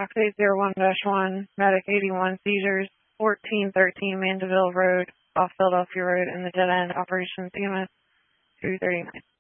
Fox 801-1, Medic 81 seizures, 1413 Mandeville Road, off Philadelphia Road in the dead end, Operation CMS 239.